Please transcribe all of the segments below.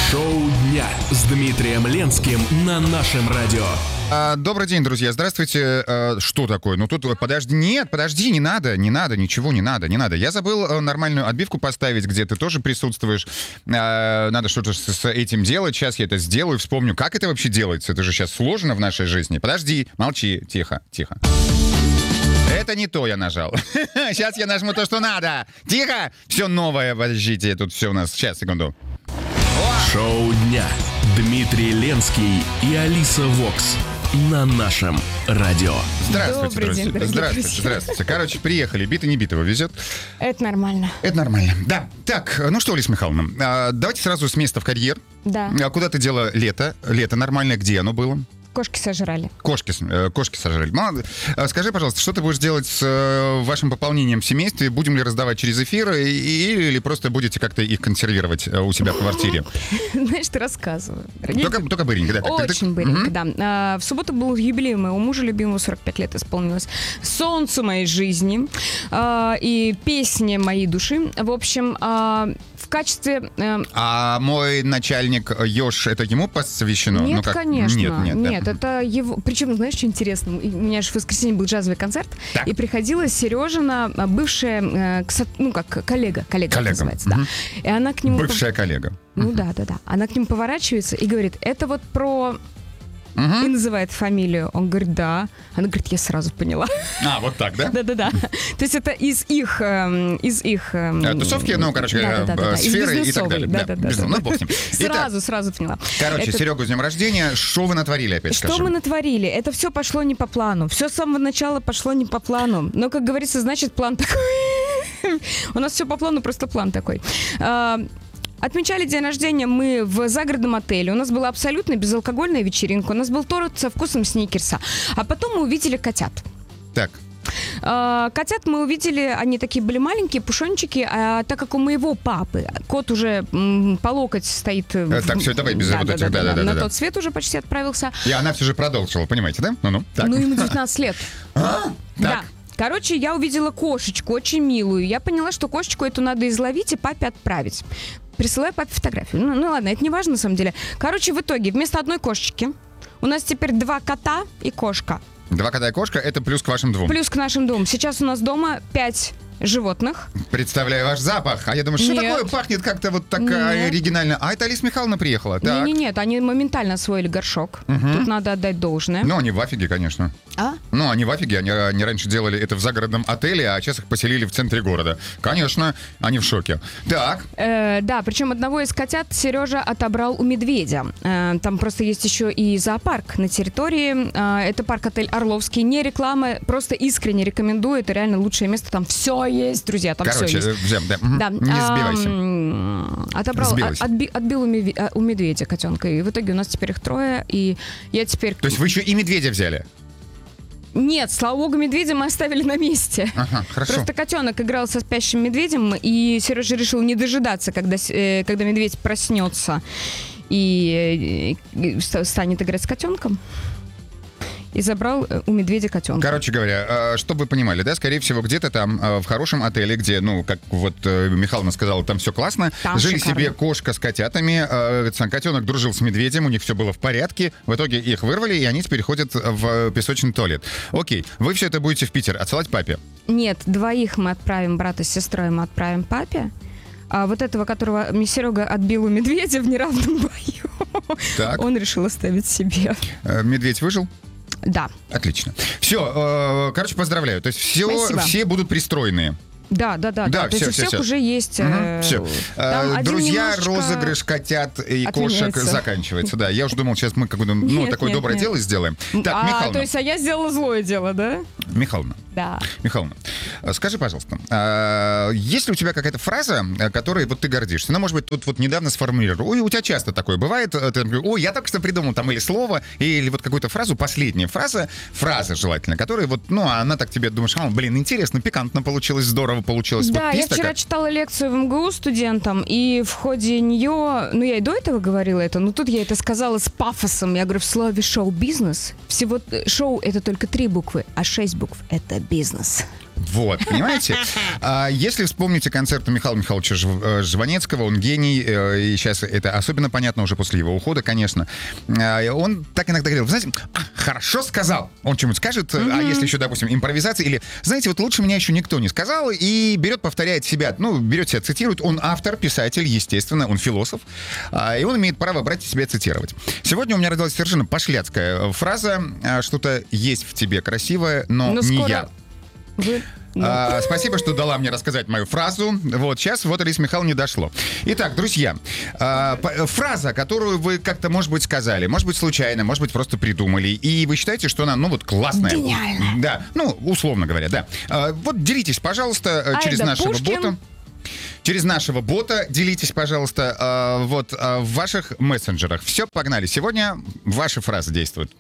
Шоу дня с Дмитрием Ленским на нашем радио. Добрый день, друзья. Здравствуйте. Что такое? Ну тут, подожди, не надо, ничего не надо. Я забыл нормальную отбивку поставить, где ты тоже присутствуешь. Надо что-то с этим делать. Сейчас я это сделаю, вспомню, как это вообще делается. Это же сейчас сложно в нашей жизни. Подожди, молчи, тихо. Это не то я нажал. Сейчас я нажму то, что надо. Тихо! Все новое, подождите, тут все у нас. Сейчас, секунду. Шоу дня. Дмитрий Ленский и Алиса Вокс на нашем радио. Здравствуйте, Добрый друзья. день, дорогие Здравствуйте. Короче, приехали. Битый не битого везет. Это нормально. Это нормально. Да. Так, ну что, Алиса Михайловна, давайте сразу с места в карьер. Да. Куда ты дела лето? Лето нормальное, где оно было? Кошки сожрали. Кошки сожрали. Скажи, пожалуйста, что ты будешь делать с вашим пополнением в семействе? Будем ли раздавать через эфир или просто будете как-то их консервировать у себя в квартире? Знаешь, ты рассказываю. Только быренько, да? Очень быренько, да. В субботу был юбилей моего мужа любимого, 45 лет исполнилось. Солнце моей жизни и песни моей души. В общем, в качестве... А мой начальник Ёж, это ему посвящено? Нет, конечно. Нет, это его... Причем, знаешь, что интересно? У меня же в воскресенье был джазовый концерт, так. И приходила Сережина, бывшая, коллега называется, да. И она к нему... Бывшая коллега. Ну да. Она к нему поворачивается и говорит, это вот про... И называет фамилию. Он говорит, да. Она говорит, я сразу поняла. Вот так, да? Да. То есть это из их тусовки, сферы и так далее. Да. Ну, бог с ним. Сразу поняла. Короче, Серегу с днем рождения. Что вы натворили опять, скажи? Что мы натворили? Это все пошло не по плану. Все с самого начала пошло не по плану. Но, как говорится, значит, план такой. У нас все по плану, просто план такой. Отмечали день рождения мы в загородном отеле. У нас была абсолютно безалкогольная вечеринка. У нас был торт со вкусом сникерса. А потом мы увидели котят. Так. Котят мы увидели, они такие были маленькие, пушончики, а так как у моего папы кот уже по локоть стоит... Так, все, давай без вот этих, да. На тот свет уже почти отправился. И она все же продолжила, понимаете, да? Ну, ему 19 лет. Да. Короче, я увидела кошечку, очень милую. Я поняла, что кошечку эту надо изловить и папе отправить. Присылаю папе фотографию. Ну ладно, это не важно на самом деле. Короче, в итоге вместо одной кошечки у нас теперь 2 кота и кошка. 2 кота и кошка — это плюс к вашим 2. Плюс к нашим 2. Сейчас у нас дома 5 животных. Представляю ваш запах. А я думаю, что такое пахнет как-то вот так оригинально. А это Алиса Михайловна приехала. Так. Нет, они моментально освоили горшок. Тут надо отдать должное. Ну, они в афиге, конечно. Ну, они в афиге. Они раньше делали это в загородном отеле, а сейчас их поселили в центре города. Конечно, они в шоке. Так. Да, причем одного из котят Сережа отобрал у медведя. Там просто есть еще и зоопарк на территории. Это парк-отель Орловский. Не реклама, просто искренне рекомендую. Это реально лучшее место. Там все есть, друзья, там все есть. Да. Не сбивайся. Отбил у медведя котенка. И в итоге у нас теперь их 3. И я теперь... То есть вы еще и медведя взяли? Нет, слава богу, медведя мы оставили на месте. Хорошо. Просто котенок играл со спящим медведем, и Сережа решил не дожидаться, когда медведь проснется и станет играть с котенком. И забрал у медведя котенка. Короче говоря, чтобы вы понимали, да, скорее всего, где-то там в хорошем отеле, где, как вот Михайловна сказала, там все классно, там жили шикарно. Себе кошка с котятами, котенок дружил с медведем, у них все было в порядке, в итоге их вырвали, и они теперь ходят в песочный туалет. Окей, вы все это будете в Питер отсылать папе? Нет, 2 мы отправим, брата с сестрой мы отправим папе. А вот этого, которого Серега отбил у медведя в неравном бою, он решил оставить себе. Медведь выжил? Да. Отлично. Все, короче, поздравляю. То есть все будут пристроенные. Да. То есть у всех уже есть... Все. Друзья, розыгрыш котят и кошек заканчивается. Да, я уже думал, сейчас мы какое-то такое доброе дело сделаем. Так, Михайловна. То есть, я сделала злое дело, да? Михайловна. Да. Михайловна, скажи, пожалуйста, есть ли у тебя какая-то фраза, которой вот ты гордишься? Ну, может быть, тут вот недавно сформулировал. Ой, у тебя часто такое бывает. Ой, я только что придумал там или слово, или вот какую-то фразу, последняя фраза желательно, которая вот, она так тебе думаешь, интересно, пикантно получилось, здорово получилось. Да, я вчера читала лекцию в МГУ студентам, и в ходе нее, я и до этого говорила это, но тут я это сказала с пафосом. Я говорю, в слове шоу-бизнес, шоу — это только 3 буквы, а 6 букв — это бизнес. Вот, понимаете? Если вспомните концерт Михаила Михайловича Жванецкого, он гений, и сейчас это особенно понятно уже после его ухода, конечно. Он так иногда говорил, вы знаете, хорошо сказал. Он что-нибудь скажет, а если еще, допустим, импровизация, или, знаете, вот лучше меня еще никто не сказал, и берет, повторяет себя, берет себя, цитирует. Он автор, писатель, естественно, он философ, и он имеет право брать и себя цитировать. Сегодня у меня родилась совершенно пошляцкая фраза, что-то есть в тебе красивое, но не я. Спасибо, что дала мне рассказать мою фразу. Вот, сейчас вот Алисе Михайловне дошло. Итак, друзья, фраза, которую вы как-то, может быть, сказали, может быть, случайно, может быть, просто придумали, и вы считаете, что она, классная. Гениальная. Да, условно говоря, да. Вот делитесь, пожалуйста, через нашего бота. Через нашего бота делитесь, пожалуйста, в ваших мессенджерах. Все, погнали. Сегодня ваши фразы действуют.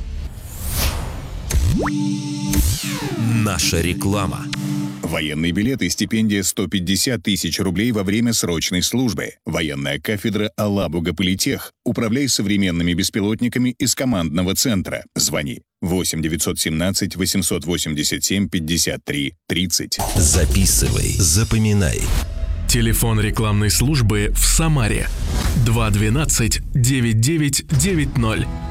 Наша реклама. Военный билет и стипендия 150 тысяч рублей во время срочной службы. Военная кафедра Алабуга Политех. Управляй современными беспилотниками из командного центра. Звони 8 917 887 53 30. Записывай, запоминай. Телефон рекламной службы в Самаре 212 9990.